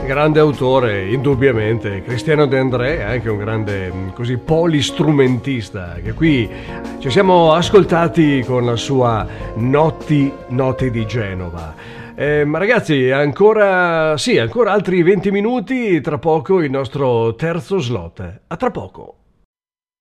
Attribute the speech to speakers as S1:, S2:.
S1: Grande autore, indubbiamente. Cristiano De André è anche un grande così polistrumentista che qui ci siamo ascoltati con la sua Notti di Genova. Ma ragazzi, ancora altri 20 minuti, tra poco il nostro terzo slot. A tra poco.